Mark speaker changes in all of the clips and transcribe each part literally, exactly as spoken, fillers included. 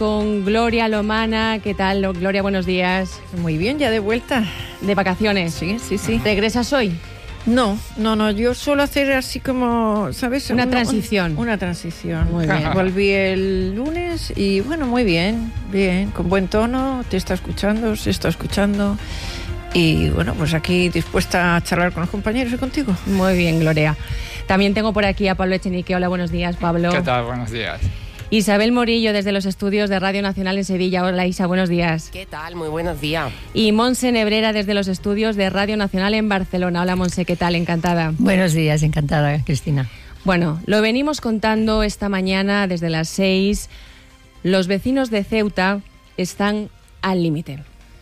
Speaker 1: Con Gloria Lomana. ¿Qué tal, Gloria? Buenos días.
Speaker 2: Muy bien, ya de vuelta.
Speaker 1: ¿De vacaciones?
Speaker 2: Sí, sí, sí.
Speaker 1: ¿Regresas hoy?
Speaker 2: No, no, no, yo suelo hacer así como, ¿sabes?
Speaker 1: Una, una transición.
Speaker 2: Una transición.
Speaker 1: Muy bien.
Speaker 2: Volví el lunes y bueno, muy bien, bien, con buen tono, te está escuchando, se está escuchando. Y bueno, pues aquí dispuesta a charlar con los compañeros y contigo.
Speaker 1: Muy bien, Gloria. También tengo por aquí a Pablo Echenique. Hola, buenos días, Pablo.
Speaker 3: ¿Qué tal? Buenos días.
Speaker 1: Isabel Morillo, desde los estudios de Radio Nacional en Sevilla. Hola, Isa, buenos días.
Speaker 4: ¿Qué tal? Muy buenos días.
Speaker 1: Y Monse Nebrera, desde los estudios de Radio Nacional en Barcelona. Hola, Monse, ¿qué tal? Encantada.
Speaker 5: Buenos días, encantada, Cristina.
Speaker 1: Bueno, lo venimos contando esta mañana desde las seis. Los vecinos de Ceuta están al límite.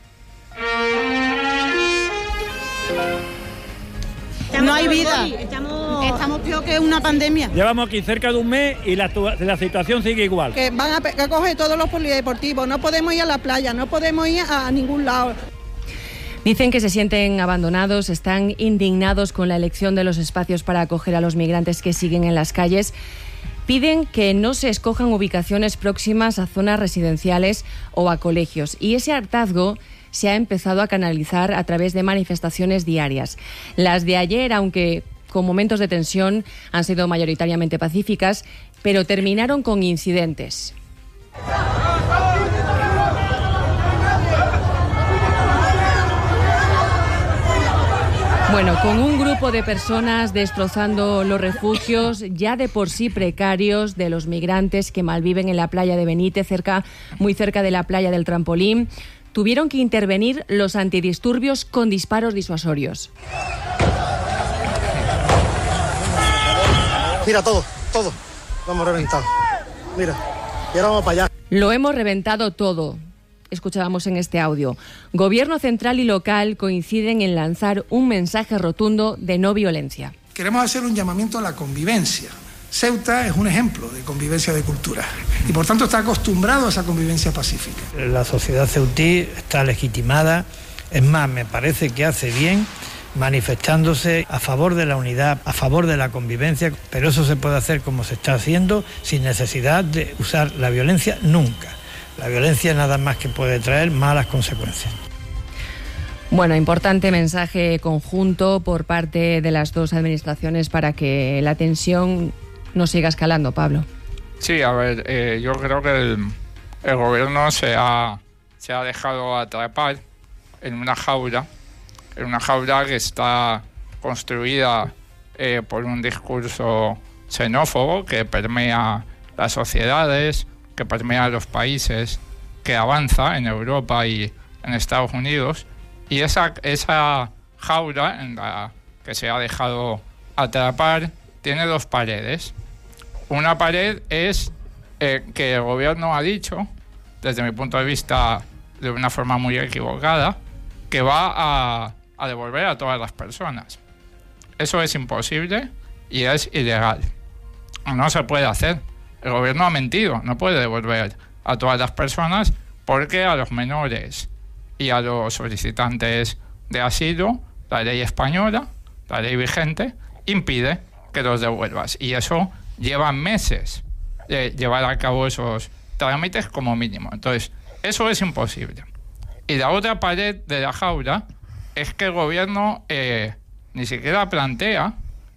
Speaker 6: No hay vida. Estamos, estamos peor que una pandemia.
Speaker 7: Llevamos aquí cerca de un mes y la, la situación sigue igual.
Speaker 6: Que van a, a coger todos los polideportivos. No podemos ir a la playa, no podemos ir a, a ningún lado.
Speaker 1: Dicen que se sienten abandonados, están indignados con la elección de los espacios para acoger a los migrantes que siguen en las calles. Piden que no se escojan ubicaciones próximas a zonas residenciales o a colegios. Y ese hartazgo se ha empezado a canalizar a través de manifestaciones diarias. Las de ayer, aunque con momentos de tensión, han sido mayoritariamente pacíficas, pero terminaron con incidentes. Bueno, con un grupo de personas destrozando los refugios ya de por sí precarios de los migrantes que malviven en la playa de Benítez, cerca, muy cerca de la playa del Trampolín, tuvieron que intervenir los antidisturbios con disparos disuasorios.
Speaker 8: Mira todo, todo, lo hemos reventado. Mira, y ahora vamos para allá.
Speaker 1: Lo hemos reventado todo. Escuchábamos en este audio. Gobierno central y local coinciden en lanzar un mensaje rotundo de no violencia.
Speaker 9: Queremos hacer un llamamiento a la convivencia. Ceuta es un ejemplo de convivencia de cultura y por tanto está acostumbrado a esa convivencia pacífica.
Speaker 10: La sociedad ceutí está legitimada, es más, me parece que hace bien manifestándose a favor de la unidad, a favor de la convivencia, pero eso se puede hacer como se está haciendo sin necesidad de usar la violencia nunca. La violencia nada más que puede traer malas consecuencias.
Speaker 1: Bueno, importante mensaje conjunto por parte de las dos administraciones para que la tensión no siga escalando, Pablo.
Speaker 3: Sí, a ver, eh, yo creo que el, el gobierno se ha, se ha dejado atrapar en una jaula, en una jaula que está construida eh, por un discurso xenófobo que permea las sociedades, que permea los países, que avanza en Europa y en Estados Unidos. Y esa, esa jaula en la que se ha dejado atrapar tiene dos paredes. Una pared es eh, que el gobierno ha dicho, desde mi punto de vista de una forma muy equivocada, que va a, a devolver a todas las personas. Eso es imposible y es ilegal. No se puede hacer. El gobierno ha mentido, no puede devolver a todas las personas porque a los menores y a los solicitantes de asilo, la ley española, la ley vigente, impide que los devuelvas. Y eso lleva meses de llevar a cabo esos trámites como mínimo. Entonces, eso es imposible. Y la otra pared de la jaula es que el gobierno eh, ni siquiera plantea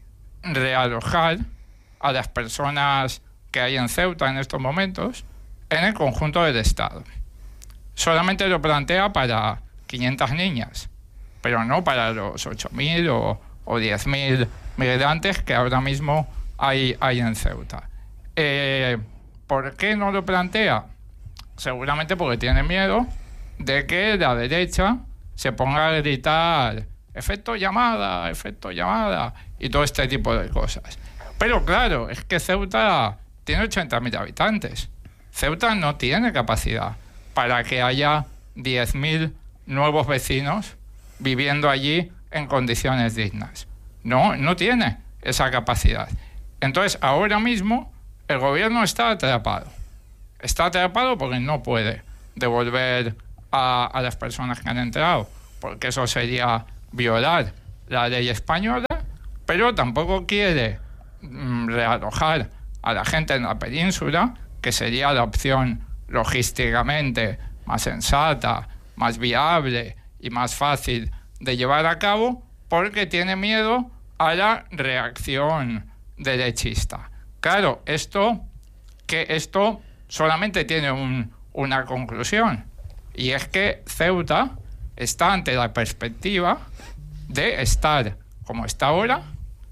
Speaker 3: realojar a las personas que hay en Ceuta en estos momentos en el conjunto del Estado. Solamente lo plantea para quinientas niñas, pero no para los ocho mil o, o diez mil migrantes que ahora mismo hay, hay en Ceuta. Eh, ¿Por qué no lo plantea? Seguramente porque tiene miedo de que la derecha se ponga a gritar efecto llamada, efecto llamada y todo este tipo de cosas. Pero claro, es que Ceuta tiene ochenta mil habitantes. Ceuta no tiene capacidad para que haya diez mil nuevos vecinos viviendo allí en condiciones dignas. No, no tiene esa capacidad. Entonces, ahora mismo, el gobierno está atrapado. Está atrapado porque no puede devolver a, a las personas que han entrado, porque eso sería violar la ley española, pero tampoco quiere mm, realojar a la gente en la península, que sería la opción logísticamente más sensata, más viable y más fácil de llevar a cabo, porque tiene miedo a la reacción derechista. Claro, esto, que esto solamente tiene un, una conclusión, y es que Ceuta está ante la perspectiva de estar, como está ahora,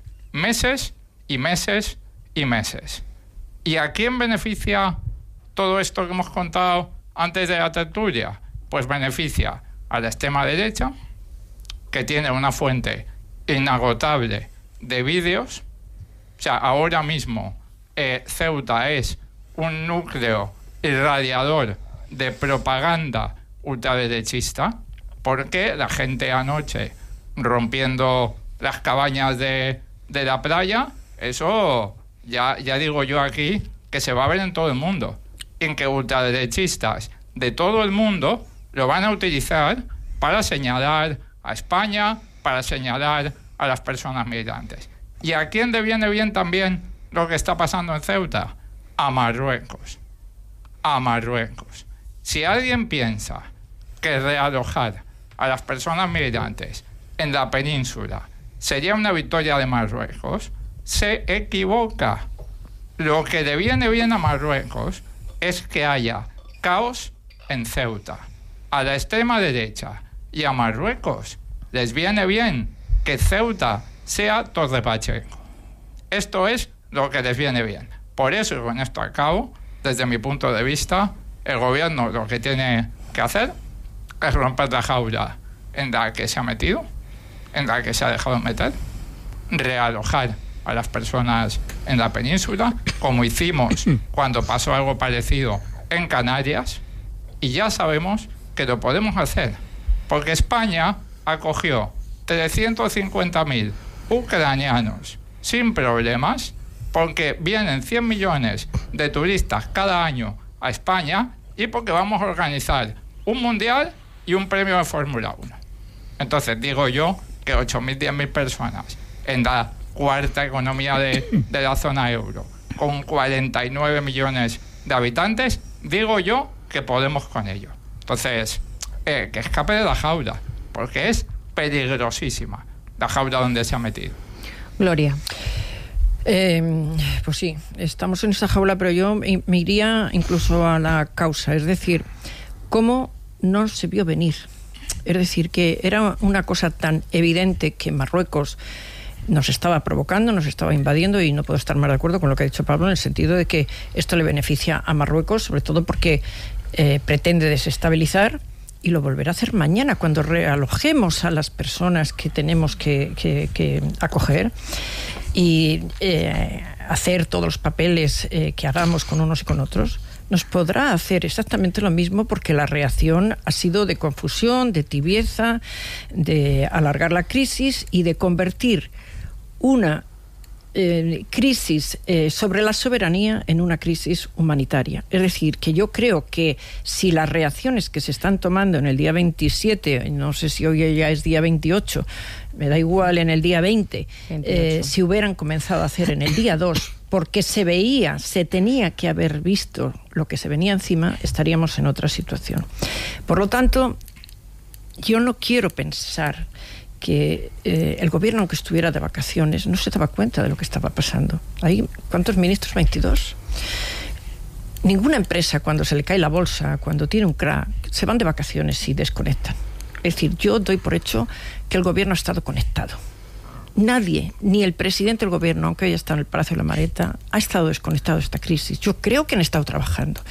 Speaker 3: meses y meses y meses. ¿Y a quién beneficia todo esto que hemos contado antes de la tertulia? Pues beneficia a la extrema derecha, que tiene una fuente inagotable de vídeos. O sea, ahora mismo eh, Ceuta es un núcleo irradiador de propaganda ultraderechista, porque la gente anoche rompiendo las cabañas de, de la playa, eso ya, ya digo yo aquí que se va a ver en todo el mundo, en que ultraderechistas de todo el mundo lo van a utilizar para señalar a España, para señalar a las personas migrantes. ¿Y a quién le viene bien también lo que está pasando en Ceuta? A Marruecos. A Marruecos. Si alguien piensa que realojar a las personas migrantes en la península sería una victoria de Marruecos, se equivoca. Lo que le viene bien a Marruecos es que haya caos en Ceuta. A la extrema derecha y a Marruecos les viene bien que Ceuta sea Torre Pacheco. Esto es lo que les viene bien. Por eso, y con esto acabo, desde mi punto de vista, el gobierno lo que tiene que hacer es romper la jaula en la que se ha metido, en la que se ha dejado meter, realojar a las personas en la península, como hicimos cuando pasó algo parecido en Canarias, y ya sabemos que lo podemos hacer, porque España acogió trescientos cincuenta mil ucranianos sin problemas, porque vienen cien millones de turistas cada año a España y porque vamos a organizar un mundial y un premio de Fórmula uno. Entonces digo yo que ocho mil, diez mil personas en la cuarta economía de, de la zona euro, con cuarenta y nueve millones de habitantes, digo yo que podemos con ello. Entonces, eh, que escape de la jaula, porque es peligrosísima la jaula donde se ha metido.
Speaker 1: Gloria.
Speaker 2: Eh, pues sí, estamos en esa jaula, pero yo me iría incluso a la causa, es decir, ¿cómo no se vio venir? Es decir, que era una cosa tan evidente que Marruecos nos estaba provocando, nos estaba invadiendo, y no puedo estar más de acuerdo con lo que ha dicho Pablo, en el sentido de que esto le beneficia a Marruecos, sobre todo porque eh, pretende desestabilizar, y lo volverá a hacer mañana cuando realojemos a las personas que tenemos que, que, que acoger y eh, hacer todos los papeles eh, que hagamos con unos y con otros. Nos podrá hacer exactamente lo mismo, porque la reacción ha sido de confusión, de tibieza, de alargar la crisis y de convertir una eh, crisis eh, sobre la soberanía en una crisis humanitaria. Es decir, que yo creo que si las reacciones que se están tomando en el día veintisiete, no sé si hoy ya es día veintiocho, me da igual, en el día veinte, eh, si hubieran comenzado a hacer en el día dos, porque se veía, se tenía que haber visto lo que se venía encima, estaríamos en otra situación. Por lo tanto, yo no quiero pensar que eh, el gobierno, aunque estuviera de vacaciones, no se daba cuenta de lo que estaba pasando. ¿Hay cuántos ministros? veintidós. Ninguna empresa, cuando se le cae la bolsa, cuando tiene un crack, se van de vacaciones y desconectan. Es decir, yo doy por hecho que el gobierno ha estado conectado. Nadie, ni el presidente del gobierno, aunque haya estado en el Palacio de la Mareta, ha estado desconectado de esta crisis. Yo creo que han estado trabajando.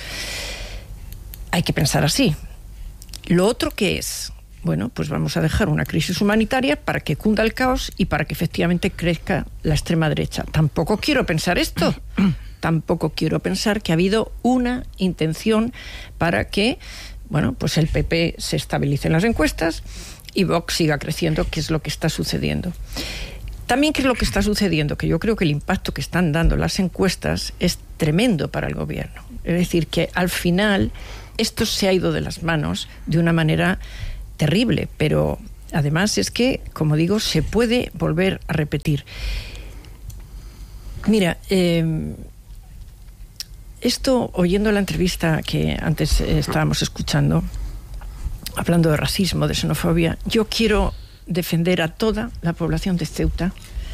Speaker 2: Hay que pensar así. Lo otro que es, bueno, pues vamos a dejar una crisis humanitaria para que cunda el caos y para que efectivamente crezca la extrema derecha. Tampoco quiero pensar esto. Tampoco quiero pensar que ha habido una intención para que, bueno, pues el P P se estabilice en las encuestas y Vox siga creciendo, que es lo que está sucediendo. También, ¿qué es lo que está sucediendo? Que yo creo que el impacto que están dando las encuestas es tremendo para el gobierno. Es decir, que al final esto se ha ido de las manos de una manera terrible, pero además es que, como digo, se puede volver a repetir. Mira, eh, esto, oyendo la entrevista que antes eh, estábamos escuchando, hablando de racismo, de xenofobia, yo quiero defender a toda la población de Ceuta,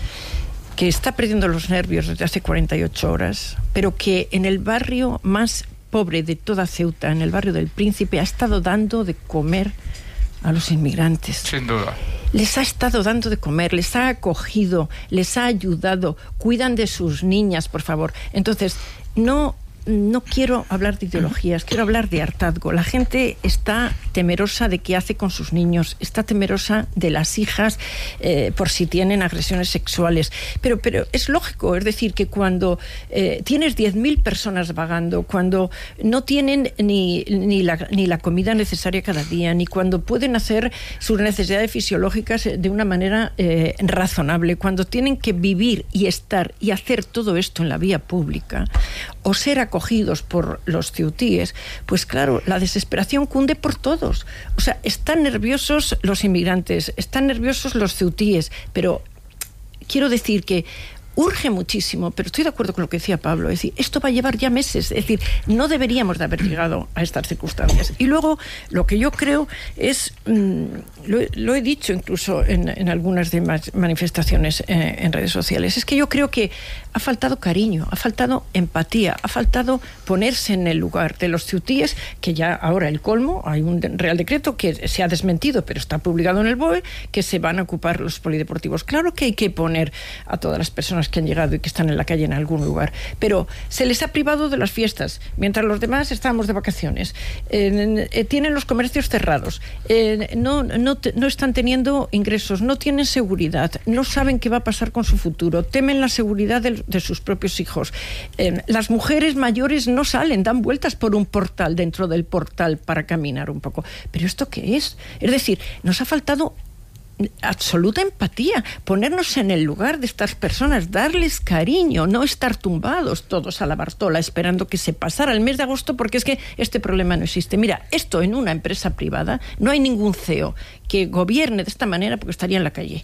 Speaker 2: que está perdiendo los nervios desde hace cuarenta y ocho horas, pero que en el barrio más pobre de toda Ceuta, en el barrio del Príncipe, ha estado dando de comer a los inmigrantes.
Speaker 3: Sin duda.
Speaker 2: Les ha estado dando de comer, les ha acogido, les ha ayudado, cuidan de sus niñas, por favor. Entonces, no... No quiero hablar de ideologías, quiero hablar de hartazgo. La gente está temerosa de qué hace con sus niños, está temerosa de las hijas eh, por si tienen agresiones sexuales. Pero, pero es lógico, es decir, que cuando eh, tienes diez mil personas vagando, cuando no tienen ni, ni, la, ni la comida necesaria cada día, ni cuando pueden hacer sus necesidades fisiológicas de una manera eh, razonable, cuando tienen que vivir y estar y hacer todo esto en la vía pública, o ser acogidos por los ceutíes, pues claro, la desesperación cunde por todos. O sea, están nerviosos los inmigrantes, están nerviosos los ceutíes, pero quiero decir que urge muchísimo, pero estoy de acuerdo con lo que decía Pablo, es decir, esto va a llevar ya meses, es decir, no deberíamos de haber llegado a estas circunstancias. Y luego, lo que yo creo es, mmm, lo, lo he dicho incluso en, en algunas de las manifestaciones eh, en redes sociales, es que yo creo que ha faltado cariño, ha faltado empatía, ha faltado ponerse en el lugar de los ceutíes, que ya ahora el colmo, hay un real decreto que se ha desmentido, pero está publicado en el B O E, que se van a ocupar los polideportivos. Claro que hay que poner a todas las personas que han llegado y que están en la calle en algún lugar, pero se les ha privado de las fiestas, mientras los demás estábamos de vacaciones. Eh, eh, tienen los comercios cerrados, eh, no, no, te, no están teniendo ingresos, no tienen seguridad, no saben qué va a pasar con su futuro, temen la seguridad del, de sus propios hijos. Eh, las mujeres mayores no salen, dan vueltas por un portal, dentro del portal, para caminar un poco. ¿Pero esto qué es? Es decir, nos ha faltado absoluta empatía, ponernos en el lugar de estas personas, darles cariño, no estar tumbados todos a la Bartola esperando que se pasara el mes de agosto, porque es que este problema no existe. Mira, esto en una empresa privada, no hay ningún C E O que gobierne de esta manera, porque estaría en la calle.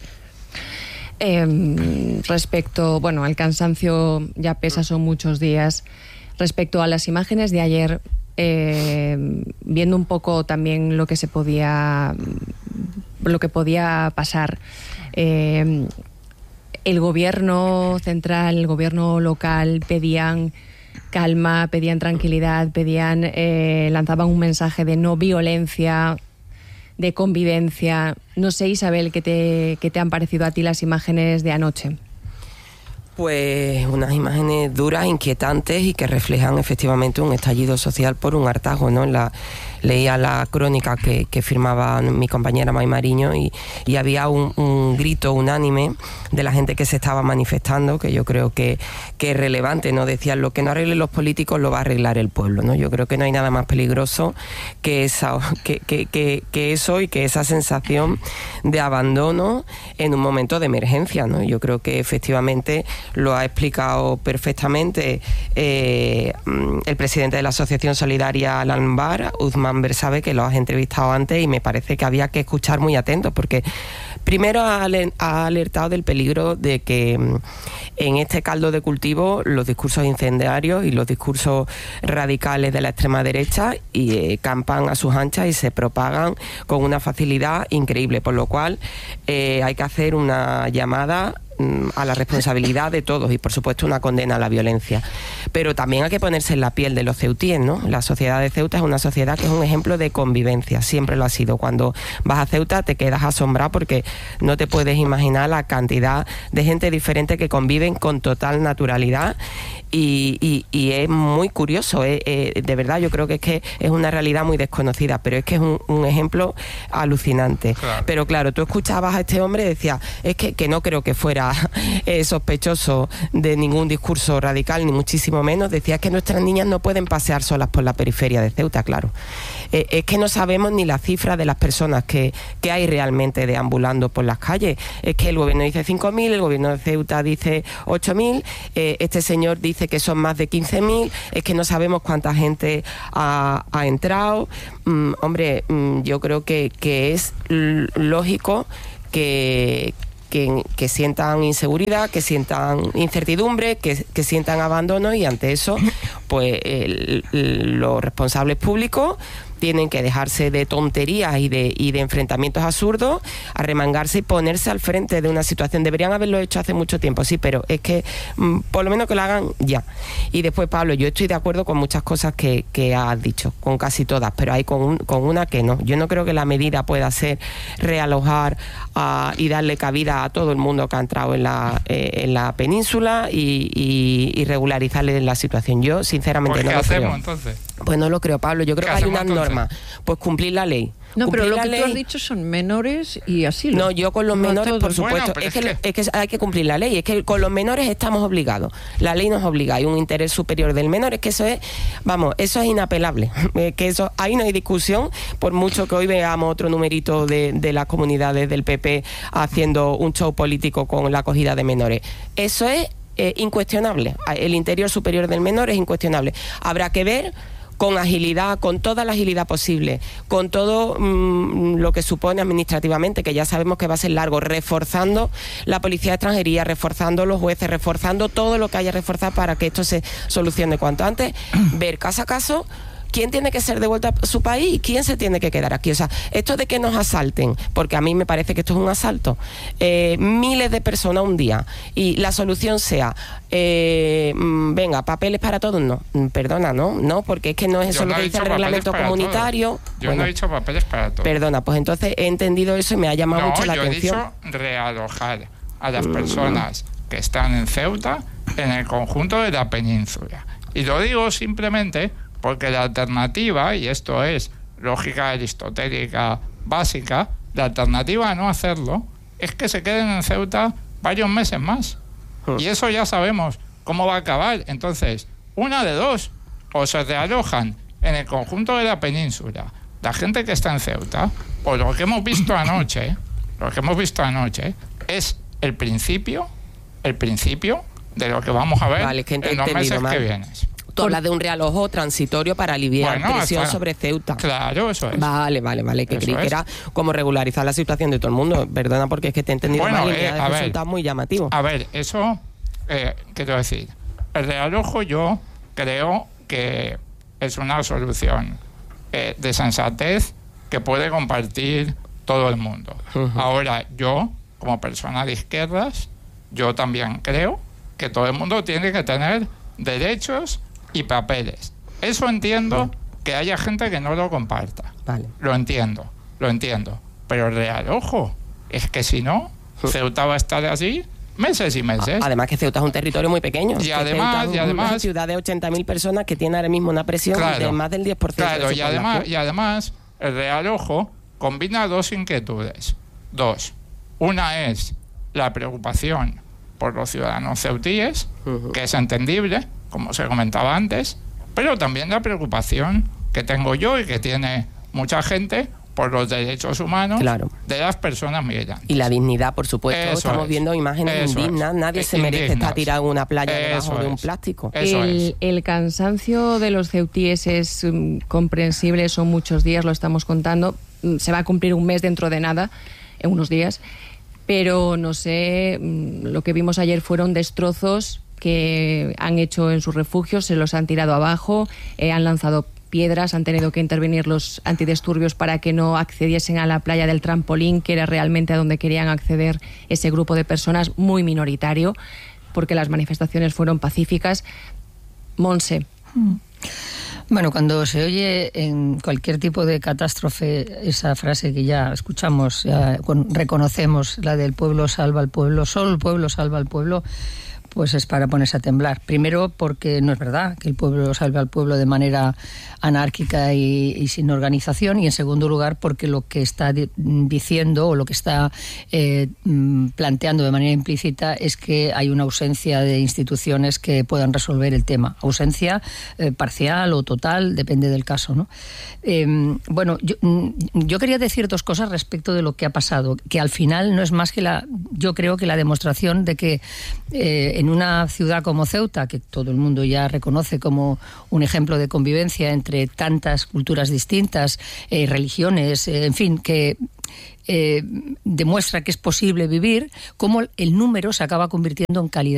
Speaker 1: Eh, respecto, bueno, al cansancio ya pesa, son muchos días. Respecto a las imágenes de ayer, eh, viendo un poco también lo que se podía... lo que podía pasar. Eh, el gobierno central, el gobierno local pedían calma, pedían tranquilidad, pedían, eh, lanzaban un mensaje de no violencia, de convivencia. No sé, Isabel, ¿qué te, qué te han parecido a ti las imágenes de anoche?
Speaker 4: Pues unas imágenes duras, inquietantes y que reflejan efectivamente un estallido social por un hartazgo, ¿no? La, leía la crónica que, que firmaba mi compañera May Mariño y, y había un, un grito unánime de la gente que se estaba manifestando, que yo creo que, que es relevante, ¿no? Decían, lo que no arreglen los políticos lo va a arreglar el pueblo, ¿no? Yo creo que no hay nada más peligroso que, esa, que, que, que, que eso y que esa sensación de abandono en un momento de emergencia, ¿no? Yo creo que efectivamente lo ha explicado perfectamente eh, el presidente de la Asociación Solidaria Al-Anbar, Uthman Bersabe, que lo has entrevistado antes, y me parece que había que escuchar muy atentos, porque primero ha alertado del peligro de que en este caldo de cultivo los discursos incendiarios y los discursos radicales de la extrema derecha y, eh, campan a sus anchas y se propagan con una facilidad increíble, por lo cual eh, hay que hacer una llamada a la responsabilidad de todos y por supuesto una condena a la violencia, pero también hay que ponerse en la piel de los ceutíes, ¿no? La sociedad de Ceuta es una sociedad que es un ejemplo de convivencia, siempre lo ha sido. Cuando vas a Ceuta te quedas asombrado porque no te puedes imaginar la cantidad de gente diferente que conviven con total naturalidad y, y, y es muy curioso, eh, eh, de verdad yo creo que es que es una realidad muy desconocida, pero es que es un, un ejemplo alucinante. Claro. Pero claro, tú escuchabas a este hombre y decías, es que, que no creo que fuera eh, sospechoso de ningún discurso radical, ni muchísimo menos. Decía que nuestras niñas no pueden pasear solas por la periferia de Ceuta, claro. Eh, es que no sabemos ni la cifra de las personas que, que hay realmente deambulando por las calles. Es que el gobierno dice cinco mil, el gobierno de Ceuta dice ocho mil, eh, este señor dice que son más de quince mil, es que no sabemos cuánta gente ha, ha entrado. Mm, hombre, mm, yo creo que, que es lógico que... Que, que sientan inseguridad, que sientan incertidumbre, que, que sientan abandono y ante eso pues el, el, los responsables públicos tienen que dejarse de tonterías y de, y de enfrentamientos absurdos, arremangarse y ponerse al frente de una situación. Deberían haberlo hecho hace mucho tiempo, sí, pero es que mmm, por lo menos que lo hagan ya. Y después, Pablo, yo estoy de acuerdo con muchas cosas que, que has dicho, con casi todas, pero hay con, un, con una que no. Yo no creo que la medida pueda ser realojar uh, y darle cabida a todo el mundo que ha entrado en la, eh, en la península y, y, y regularizarle la situación. Yo, sinceramente,
Speaker 3: pues
Speaker 4: no
Speaker 3: ¿qué
Speaker 4: lo
Speaker 3: hacemos,
Speaker 4: creo.
Speaker 3: Entonces?
Speaker 4: Pues no lo creo, Pablo. Yo creo que hay unas normas. Pues cumplir la ley.
Speaker 2: No,
Speaker 4: cumplir
Speaker 2: pero lo
Speaker 4: la
Speaker 2: que
Speaker 4: ley.
Speaker 2: tú has dicho son menores y así.
Speaker 4: No, yo con los
Speaker 2: no
Speaker 4: menores,
Speaker 2: todos.
Speaker 4: por supuesto.
Speaker 3: Bueno,
Speaker 4: es, que,
Speaker 3: es que...
Speaker 4: es que hay que cumplir la ley. Es que con los menores estamos obligados. La ley nos obliga. Hay un interés superior del menor. Es que eso es, vamos, eso es inapelable. Es que eso, ahí no hay discusión. Por mucho que hoy veamos otro numerito de, de las comunidades del P P haciendo un show político con la acogida de menores. Eso es eh, incuestionable. El interior superior del menor es incuestionable. Habrá que ver con agilidad, con toda la agilidad posible, con todo mmm, lo que supone administrativamente, que ya sabemos que va a ser largo, reforzando la policía de extranjería, reforzando los jueces, reforzando todo lo que haya que reforzar para que esto se solucione cuanto antes, ver caso a caso quién tiene que ser devuelto a su país y quién se tiene que quedar aquí. O sea, esto de que nos asalten, porque a mí me parece que esto es un asalto, eh, miles de personas un día, y la solución sea, eh, venga, papeles para todos, no, perdona, no, no, porque es que no es eso lo que dice el reglamento comunitario.
Speaker 3: Yo
Speaker 4: bueno,
Speaker 3: no he dicho papeles para todos.
Speaker 4: Perdona, pues entonces he entendido eso y me ha llamado
Speaker 3: no,
Speaker 4: mucho la
Speaker 3: yo
Speaker 4: atención.
Speaker 3: He dicho realojar a las personas que están en Ceuta en el conjunto de la península. Y lo digo simplemente porque la alternativa, y esto es lógica aristotélica básica, la alternativa a no hacerlo es que se queden en Ceuta varios meses más. Y eso ya sabemos cómo va a acabar. Entonces, una de dos, o se realojan en el conjunto de la península la gente que está en Ceuta, o lo que hemos visto anoche, lo que hemos visto anoche es el principio, el principio de lo que vamos a ver
Speaker 4: vale, que
Speaker 3: en los meses
Speaker 4: mal.
Speaker 3: que vienen.
Speaker 4: Tú hablas de un realojo transitorio para aliviar
Speaker 3: bueno,
Speaker 4: presión
Speaker 3: hasta,
Speaker 4: sobre Ceuta.
Speaker 3: Claro, eso es.
Speaker 4: Vale, vale, vale, que
Speaker 3: eso
Speaker 4: creí
Speaker 3: es.
Speaker 4: que era como regularizar la situación de todo el mundo. Perdona porque es que te he entendido
Speaker 3: bueno,
Speaker 4: mal y
Speaker 3: eh,
Speaker 4: me ha
Speaker 3: a
Speaker 4: resultado
Speaker 3: ver,
Speaker 4: muy llamativo.
Speaker 3: A ver, eso, eh, quiero decir, el realojo yo creo que es una solución eh, de sensatez que puede compartir todo el mundo. Uh-huh. Ahora, yo, como persona de izquierdas, yo también creo que todo el mundo tiene que tener derechos y papeles. Eso entiendo que haya gente que no lo comparta.
Speaker 4: Vale.
Speaker 3: Lo entiendo, lo entiendo. Pero el realojo, es que si no, Ceuta va a estar así meses y meses.
Speaker 4: Además que Ceuta es un territorio muy pequeño.
Speaker 3: Y además,
Speaker 4: Ceuta
Speaker 3: y además,
Speaker 4: una ciudad de ochenta mil personas que tiene ahora mismo una presión claro, de más del diez por ciento.
Speaker 3: Claro,
Speaker 4: de su
Speaker 3: y además, y además el realojo combina dos inquietudes. Dos. Una es la preocupación por los ciudadanos ceutíes, uh-huh. que es entendible, como se comentaba antes, pero también la preocupación que tengo yo y que tiene mucha gente por los derechos humanos
Speaker 4: claro.
Speaker 3: de las personas migrantes.
Speaker 4: Y la dignidad, por supuesto.
Speaker 3: Eso
Speaker 4: Estamos
Speaker 3: es.
Speaker 4: viendo imágenes
Speaker 3: Eso
Speaker 4: indignas.
Speaker 3: es.
Speaker 4: Nadie se
Speaker 3: Indignas.
Speaker 4: merece estar tirado en una playa
Speaker 3: Eso
Speaker 4: debajo de un
Speaker 3: es.
Speaker 4: plástico.
Speaker 3: Eso
Speaker 1: el,
Speaker 3: es.
Speaker 1: el cansancio de los ceutíes es um, comprensible, son muchos días, lo estamos contando. Se va a cumplir un mes dentro de nada, en unos días. Pero no sé, lo que vimos ayer fueron destrozos que han hecho en sus refugios, se los han tirado abajo, eh, han lanzado piedras, han tenido que intervenir los antidisturbios para que no accediesen a la playa del Trampolín, que era realmente a donde querían acceder ese grupo de personas, muy minoritario, porque las manifestaciones fueron pacíficas. Monse.
Speaker 5: Bueno, cuando se oye en cualquier tipo de catástrofe esa frase que ya escuchamos, ya reconocemos, la del pueblo salva al pueblo, solo el pueblo salva al pueblo, pues es para ponerse a temblar. Primero porque no es verdad que el pueblo salve al pueblo de manera anárquica y, y sin organización, y en segundo lugar porque lo que está di- diciendo o lo que está eh, planteando de manera implícita es que hay una ausencia de instituciones que puedan resolver el tema. Ausencia eh, parcial o total, depende del caso, ¿no? Eh, bueno, yo, yo quería decir dos cosas respecto de lo que ha pasado, que al final no es más que la, yo creo que la demostración de que eh, en una ciudad como Ceuta, que todo el mundo ya reconoce como un ejemplo de convivencia entre tantas culturas distintas, eh, religiones, eh, en fin, que eh, demuestra que es posible vivir, cómo el número se acaba convirtiendo en calidad.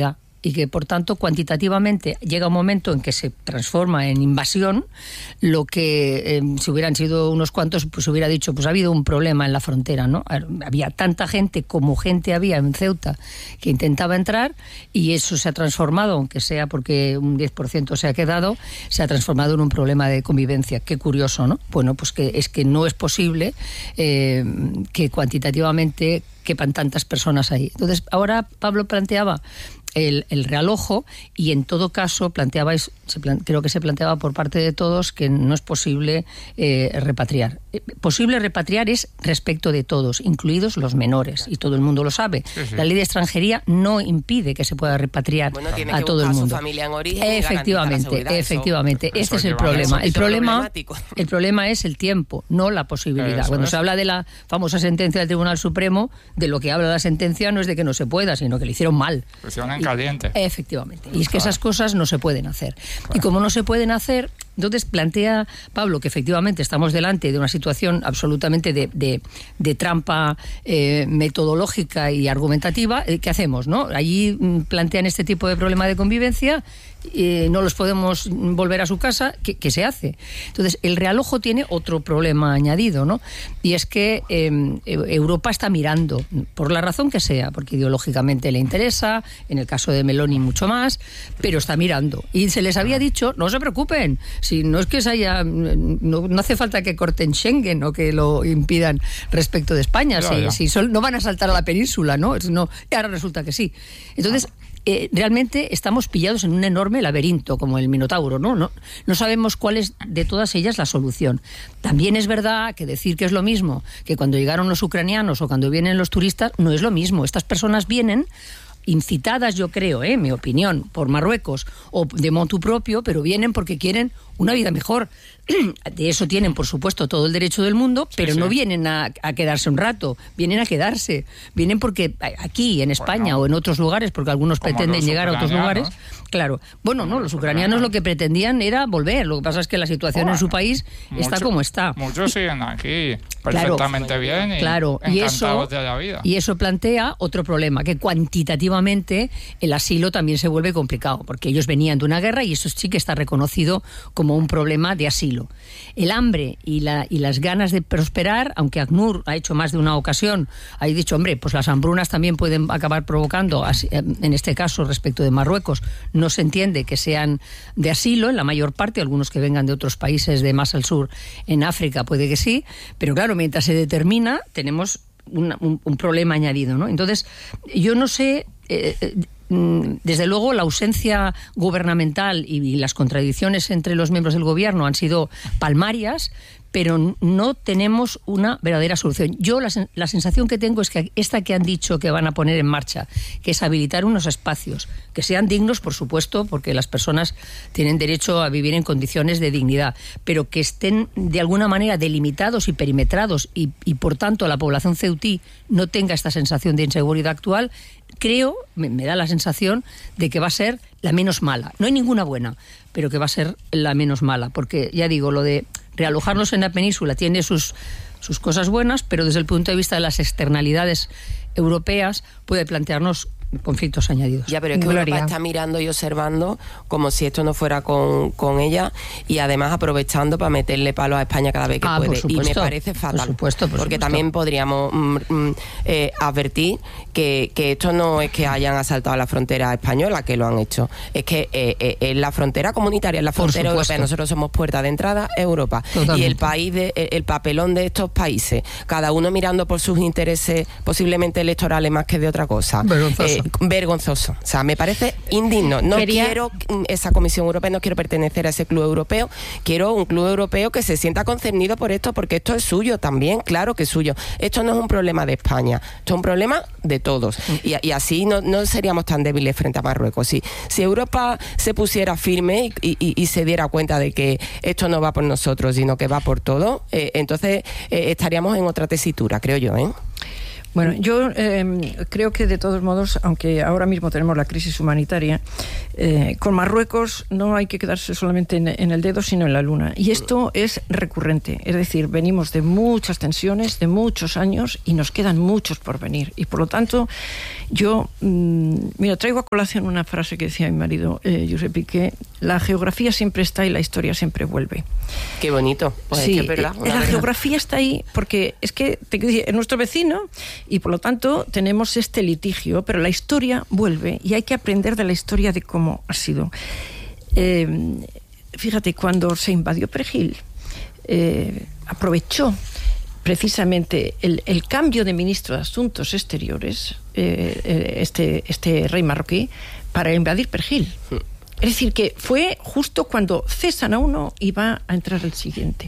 Speaker 5: y que por tanto cuantitativamente llega un momento en que se transforma en invasión, lo que eh, si hubieran sido unos cuantos, pues hubiera dicho, pues ha habido un problema en la frontera, ¿no? Había tanta gente como gente había en Ceuta que intentaba entrar, y eso se ha transformado, aunque sea porque un diez por ciento se ha quedado, se ha transformado en un problema de convivencia. Qué curioso, ¿no? Bueno, pues que es que no es posible eh, que cuantitativamente quepan tantas personas ahí. Entonces, ahora Pablo planteaba el, el realojo, y en todo caso planteabais, se plan, creo que se planteaba por parte de todos, que no es posible eh, repatriar. Eh, posible repatriar es respecto de todos, incluidos los menores, y todo el mundo lo sabe. Sí, sí. La ley de extranjería no impide que se pueda repatriar bueno, tiene a que todo el mundo. Su familia en origen efectivamente, efectivamente. Eso, este eso es el problema. El problema, el problema es el tiempo, no la posibilidad. Eso Cuando es. se habla de la famosa sentencia del Tribunal Supremo, de lo que habla la sentencia no es de que no se pueda, sino que le hicieron mal.
Speaker 3: Pues caliente.
Speaker 5: Efectivamente. Y es que esas cosas no se pueden hacer. Claro. Y como no se pueden hacer, entonces plantea Pablo que efectivamente estamos delante de una situación absolutamente de, de, de trampa eh, metodológica y argumentativa. ¿Qué hacemos, no? Allí plantean este tipo de problema de convivencia, eh, no los podemos volver a su casa. ¿Qué, qué se hace? Entonces, el realojo tiene otro problema añadido, ¿no? Y es que eh, Europa está mirando, por la razón que sea, porque ideológicamente le interesa, en el caso de Meloni mucho más, pero está mirando. Y se les había dicho, no se preocupen, si no es que se haya, no, no hace falta que corten Schengen o que lo impidan respecto de España, ya, si, ya. si son, no van a saltar a la península, ¿no? no y ahora resulta que sí. Entonces, Eh, realmente estamos pillados en un enorme laberinto, como el Minotauro, ¿no? No, no sabemos cuál es de todas ellas la solución. También es verdad que decir que es lo mismo que cuando llegaron los ucranianos o cuando vienen los turistas, no es lo mismo. Estas personas vienen incitadas, yo creo, eh, mi opinión, por Marruecos o de motu propio, pero vienen porque quieren una vida mejor. De eso tienen, por supuesto, todo el derecho del mundo, pero sí, sí. no vienen a, a quedarse un rato, vienen a quedarse. Vienen porque aquí, en España bueno, o en otros lugares, porque algunos pretenden llegar a otros lugares. Claro. Bueno, no, los ucranianos lo que pretendían era volver. Lo que pasa es que la situación bueno, en su país está
Speaker 3: mucho,
Speaker 5: como está.
Speaker 3: Muchos siguen aquí perfectamente
Speaker 5: claro,
Speaker 3: bien y
Speaker 5: claro.
Speaker 3: encantados
Speaker 5: y eso,
Speaker 3: de la vida.
Speaker 5: Y eso plantea otro problema, que cuantitativamente el asilo también se vuelve complicado, porque ellos venían de una guerra y eso sí que está reconocido como un problema de asilo. El hambre y, la, y las ganas de prosperar, aunque ACNUR ha hecho más de una ocasión, ha dicho, hombre, pues las hambrunas también pueden acabar provocando, en este caso respecto de Marruecos, no se entiende que sean de asilo, en la mayor parte, algunos que vengan de otros países de más al sur, en África puede que sí, pero claro, mientras se determina, tenemos un, un, un problema añadido, ¿no? Entonces, yo no sé... Eh, desde luego la ausencia gubernamental y las contradicciones entre los miembros del gobierno han sido palmarias, pero no tenemos una verdadera solución. Yo la, la sensación que tengo es que esta que han dicho que van a poner en marcha, que es habilitar unos espacios que sean dignos, por supuesto, porque las personas tienen derecho a vivir en condiciones de dignidad, pero que estén de alguna manera delimitados y perimetrados y, y por tanto la población ceutí no tenga esta sensación de inseguridad actual, creo, me, me da la sensación de que va a ser la menos mala. No hay ninguna buena, pero que va a ser la menos mala, porque ya digo, lo de realojarnos en la península tiene sus, sus cosas buenas, pero desde el punto de vista de las externalidades europeas puede plantearnos conflictos añadidos.
Speaker 4: Ya, pero es que Gloria. Europa está mirando y observando como si esto no fuera con, con ella y además aprovechando para meterle palos a España cada vez que
Speaker 5: ah,
Speaker 4: puede.
Speaker 5: Y
Speaker 4: me parece fatal.
Speaker 5: Por supuesto, por
Speaker 4: porque
Speaker 5: supuesto.
Speaker 4: También podríamos mm, mm, eh, advertir que, que esto no es que hayan asaltado la frontera española, que lo han hecho. Es que eh, eh, es la frontera comunitaria, es la frontera europea. Nosotros somos puerta de entrada a Europa. Totalmente. Y el país de, el papelón de estos países, cada uno mirando por sus intereses posiblemente electorales más que de otra cosa.
Speaker 5: Vergonzoso.
Speaker 4: Eh, vergonzoso. O sea, me parece indigno. No Quería... quiero esa Comisión Europea, no quiero pertenecer a ese club europeo. Quiero un club europeo que se sienta concernido por esto, porque esto es suyo también, claro que es suyo. Esto no es un problema de España, esto es un problema de todos. Y, y así no, no seríamos tan débiles frente a Marruecos. Si, si Europa se pusiera firme y, y, y se diera cuenta de que esto no va por nosotros, sino que va por todo, eh, entonces eh, estaríamos en otra tesitura, creo yo, ¿eh?
Speaker 2: Bueno, yo eh, creo que de todos modos, aunque ahora mismo tenemos la crisis humanitaria, eh, con Marruecos no hay que quedarse solamente en, en el dedo, sino en la luna. Y esto es recurrente. Es decir, venimos de muchas tensiones, de muchos años, y nos quedan muchos por venir. Y por lo tanto, yo, mmm, mira, traigo a colación una frase que decía mi marido, eh, Josep Piqué: la geografía siempre está y la historia siempre vuelve.
Speaker 4: Qué bonito. Pues
Speaker 2: sí,
Speaker 4: es que es verdad,
Speaker 2: la
Speaker 4: verdad.
Speaker 2: geografía está ahí porque es que te, es nuestro vecino y por lo tanto tenemos este litigio, pero la historia vuelve y hay que aprender de la historia de cómo ha sido. Eh, fíjate, cuando se invadió Perejil, eh, aprovechó precisamente el, el cambio de ministro de Asuntos Exteriores, eh, este, este rey marroquí, para invadir Perejil. Es decir, que fue justo cuando cesan a uno y va a entrar el siguiente.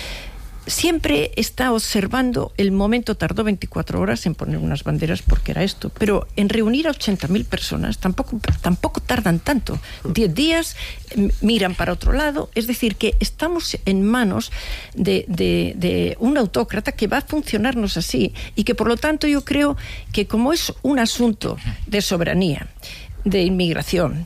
Speaker 2: Siempre está observando el momento. Tardó veinticuatro horas en poner unas banderas porque era esto, pero en reunir a ochenta mil personas tampoco, tampoco tardan tanto. Diez días, miran para otro lado. Es decir, que estamos en manos de, de, de un autócrata que va a funcionarnos así y que por lo tanto yo creo que como es un asunto de soberanía, de inmigración,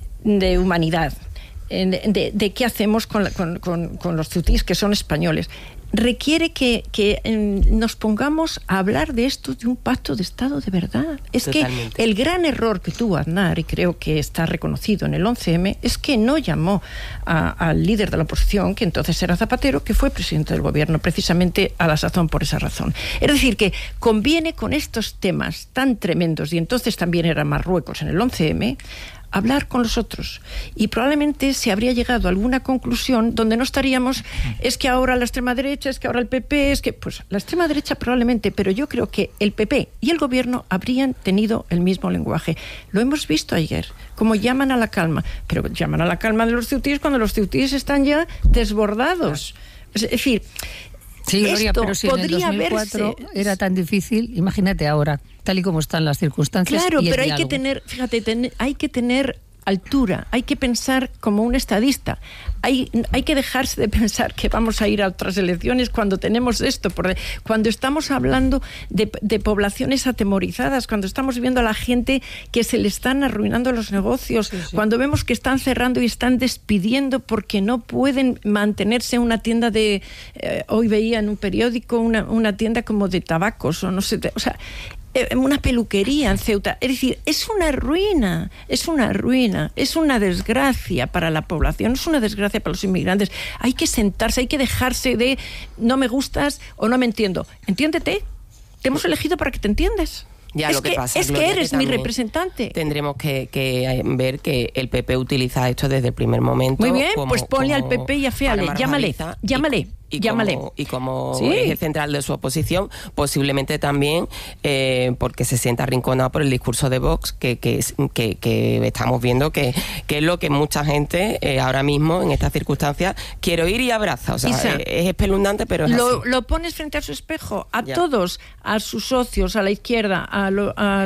Speaker 2: de humanidad, de, de, de qué hacemos con, la, con, con, con los ceutíes que son españoles, requiere que, que eh, nos pongamos a hablar de esto, de un pacto de Estado de verdad. Es Totalmente. Que el gran error que tuvo Aznar, y creo que está reconocido en el once eme, es que no llamó a, al líder de la oposición, que entonces era Zapatero, que fue presidente del gobierno, precisamente a la sazón por esa razón. Es decir, que conviene con estos temas tan tremendos, y entonces también era Marruecos en el once eme, hablar con los otros, y probablemente se habría llegado a alguna conclusión donde no estaríamos, es que ahora la extrema derecha, es que ahora el P P, es que, pues la extrema derecha probablemente, pero yo creo que el P P y el gobierno habrían tenido el mismo lenguaje. Lo hemos visto ayer, como llaman a la calma, pero llaman a la calma de los ceutíes cuando los ceutíes están ya desbordados. Es decir,
Speaker 5: sí, Gloria,
Speaker 2: esto
Speaker 5: pero si en el dos mil cuatro
Speaker 2: verse...
Speaker 5: era tan difícil, imagínate ahora, tal y como están las circunstancias.
Speaker 2: Claro,
Speaker 5: y
Speaker 2: pero
Speaker 5: el
Speaker 2: hay que tener, fíjate, ten, hay que tener altura, hay que pensar como un estadista, hay, hay que dejarse de pensar que vamos a ir a otras elecciones cuando tenemos esto, porque cuando estamos hablando de, de poblaciones atemorizadas, cuando estamos viendo a la gente que se le están arruinando los negocios, sí, sí. Cuando vemos que están cerrando y están despidiendo porque no pueden mantenerse una tienda de, eh, hoy veía en un periódico una, una tienda como de tabacos o no sé, de, o sea, una peluquería en Ceuta. Es decir, es una ruina, es una ruina, es una desgracia para la población, es una desgracia para los inmigrantes. Hay que sentarse, hay que dejarse de no me gustas o no me entiendo. Entiéndete, te hemos elegido para que te entiendas.
Speaker 4: Ya,
Speaker 2: es
Speaker 4: lo que,
Speaker 2: que
Speaker 4: pasa,
Speaker 2: es que eres mi representante.
Speaker 4: Tendremos que, que ver que el P P utiliza esto desde el primer momento.
Speaker 2: Muy bien,
Speaker 4: como,
Speaker 2: pues ponle al P P y aféale, llámale, llámale.
Speaker 4: Y
Speaker 2: Llámale.
Speaker 4: como, y como
Speaker 2: sí.
Speaker 4: eje central de su oposición, posiblemente también eh, porque se sienta arrinconado por el discurso de Vox, que, que, que, que estamos viendo que, que es lo que mucha gente eh, ahora mismo, en estas circunstancias, quiere oír y abraza. O sea,
Speaker 2: Isa,
Speaker 4: es, es espeluznante, pero es
Speaker 2: lo,
Speaker 4: así.
Speaker 2: Lo pones frente a su espejo, a
Speaker 4: ya.
Speaker 2: todos, a sus socios, a la izquierda, a, lo, a,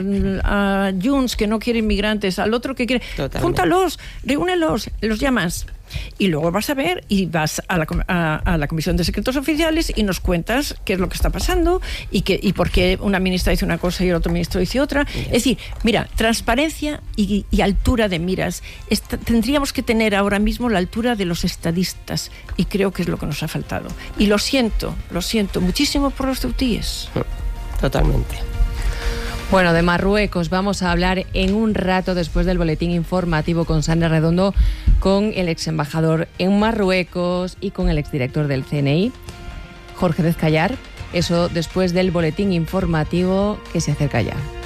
Speaker 2: a Junts, que no quiere inmigrantes, al otro que quiere... Totalmente. Júntalos, reúnelos, los llamas. Y luego vas a ver y vas a la, a, a la Comisión de Secretos Oficiales y nos cuentas qué es lo que está pasando y, que, y por qué una ministra dice una cosa y el otro ministro dice otra. Yeah. Es decir, mira, transparencia y, y altura de miras. Esta, tendríamos que tener ahora mismo la altura de los estadistas y creo que es lo que nos ha faltado. Y lo siento, lo siento muchísimo por los ceutíes.
Speaker 4: Totalmente.
Speaker 1: Bueno, de Marruecos vamos a hablar en un rato después del boletín informativo con Sandra Redondo, con el ex embajador en Marruecos y con el exdirector del C N I, Jorge Dezcayar. Eso después del boletín informativo que se acerca ya.